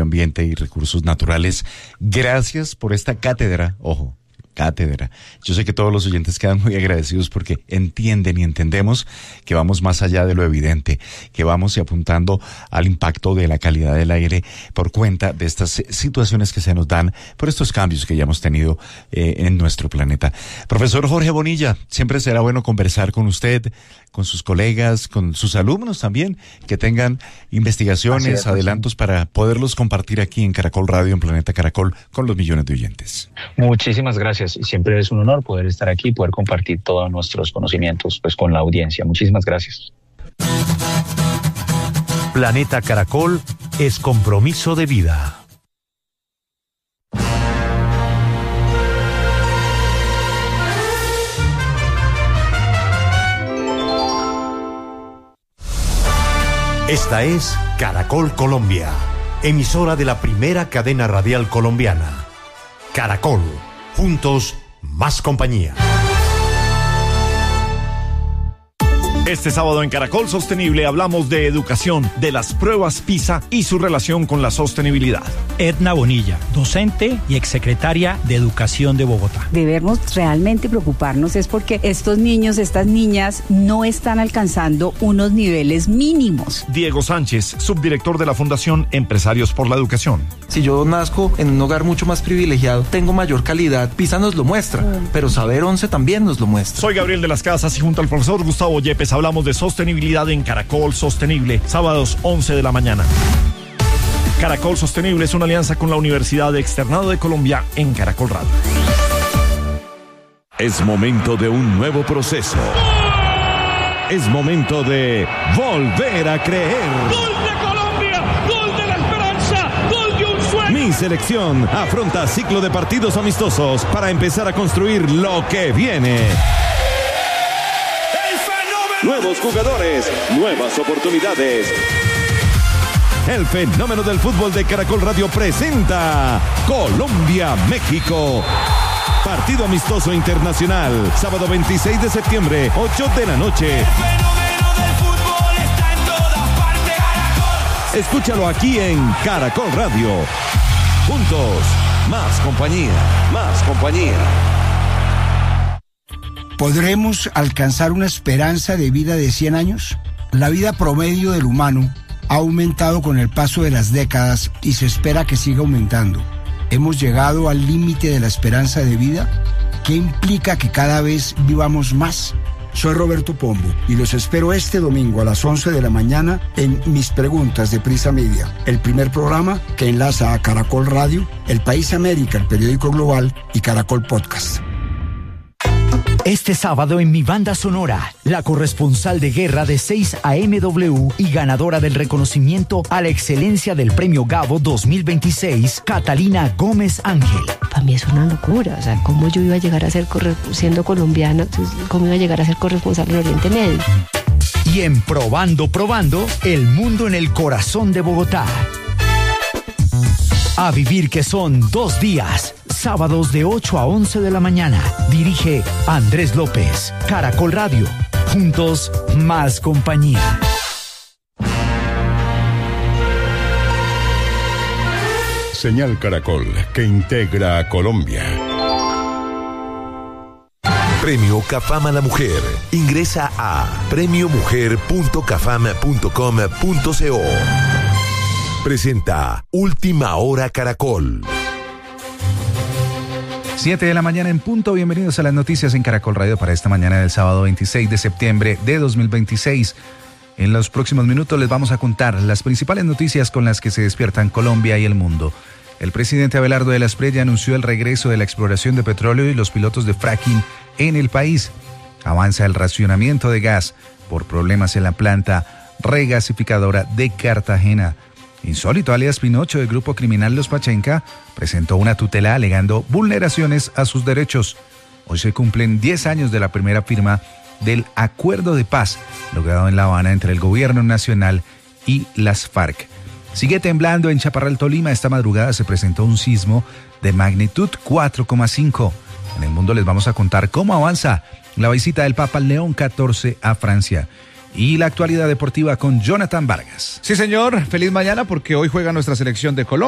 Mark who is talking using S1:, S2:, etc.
S1: Ambiente y Recursos Naturales. Gracias por esta cátedra, ojo, cátedra. Yo sé que todos los oyentes quedan muy agradecidos porque entienden y entendemos que vamos más allá de lo evidente, que vamos apuntando al impacto de la calidad del aire por cuenta de estas situaciones que se nos dan por estos cambios que ya hemos tenido en nuestro planeta. Profesor Jorge Bonilla, siempre será bueno conversar con usted, con sus colegas, con sus alumnos también, que tengan investigaciones, adelantos para poderlos compartir aquí en Caracol Radio, en Planeta Caracol, con los millones de oyentes.
S2: Muchísimas gracias. Siempre es un honor poder estar aquí, poder compartir todos nuestros conocimientos pues con la audiencia. Muchísimas gracias.
S3: Planeta Caracol es compromiso de vida. Esta es Caracol Colombia, emisora de la primera cadena radial colombiana. Caracol, juntos, más compañía.
S4: Este sábado en Caracol Sostenible hablamos de educación, de las pruebas PISA y su relación con la sostenibilidad.
S5: Edna Bonilla, docente y exsecretaria de Educación de Bogotá.
S6: Debemos realmente preocuparnos es porque estos niños, estas niñas no están alcanzando unos niveles mínimos.
S4: Diego Sánchez, subdirector de la Fundación Empresarios por la Educación.
S7: Si yo nazco en un hogar mucho más privilegiado, tengo mayor calidad, PISA nos lo muestra, pero Saber 11 también nos lo muestra.
S4: Soy Gabriel de las Casas y junto al profesor Gustavo Yepes hablamos de sostenibilidad en Caracol Sostenible, sábados 11 de la mañana. Caracol Sostenible es una alianza con la Universidad Externado de Colombia en Caracol Radio.
S8: Es momento de un nuevo proceso. Es momento de volver a creer.
S9: ¡Gol de Colombia! ¡Gol de la esperanza! ¡Gol de un sueño!
S8: Mi selección afronta ciclo de partidos amistosos para empezar a construir lo que viene. Nuevos jugadores, nuevas oportunidades. El fenómeno del fútbol de Caracol Radio presenta Colombia-México. Partido amistoso internacional, sábado 26 de septiembre, 8 de la noche.
S9: El fenómeno del fútbol está en todas partes. Caracol.
S8: Escúchalo aquí en Caracol Radio. Juntos, más compañía, más compañía.
S10: ¿Podremos alcanzar una esperanza de vida de 100 años? La vida promedio del humano ha aumentado con el paso de las décadas y se espera que siga aumentando. ¿Hemos llegado al límite de la esperanza de vida? ¿Qué implica que cada vez vivamos más? Soy Roberto Pombo y los espero este domingo a las 11 de la mañana en Mis Preguntas de Prisa Media, el primer programa que enlaza a Caracol Radio, El País América, el periódico global y Caracol Podcast.
S11: Este sábado en Mi Banda Sonora, la corresponsal de guerra de 6 AMW y ganadora del reconocimiento a la excelencia del Premio Gabo 2026, Catalina Gómez Ángel.
S12: Para mí es una locura, o sea, ¿cómo yo iba a llegar a ser, siendo colombiana, cómo iba a llegar a ser corresponsal en Oriente Medio?
S11: Y en Probando, el mundo en el corazón de Bogotá. A vivir que son 2 días, sábados de 8 a 11 de la mañana. Dirige Andrés López, Caracol Radio. Juntos, más compañía.
S13: Señal Caracol, que integra a Colombia.
S3: Premio CAFAM a la Mujer. Ingresa a premiomujer.cafam.com.co. Presenta Última Hora Caracol.
S14: 7 de la mañana en punto. Bienvenidos a las noticias en Caracol Radio para esta mañana del sábado 26 de septiembre de 2026. En los próximos minutos les vamos a contar las principales noticias con las que se despiertan Colombia y el mundo. El presidente Abelardo de la Espriella anunció el regreso de la exploración de petróleo y los pilotos de fracking en el país. Avanza el racionamiento de gas por problemas en la planta regasificadora de Cartagena. Insólito, alias Pinocho, del grupo criminal Los Pachenca, presentó una tutela alegando vulneraciones a sus derechos. Hoy se cumplen 10 años de la primera firma del acuerdo de paz logrado en La Habana entre el gobierno nacional y las FARC. Sigue temblando en Chaparral, Tolima. Esta madrugada se presentó un sismo de magnitud 4,5. En el mundo les vamos a contar cómo avanza la visita del Papa León XIV a Francia. Y la actualidad deportiva con Jonathan Vargas.
S15: Sí, señor. Feliz mañana porque hoy juega nuestra selección de Colombia.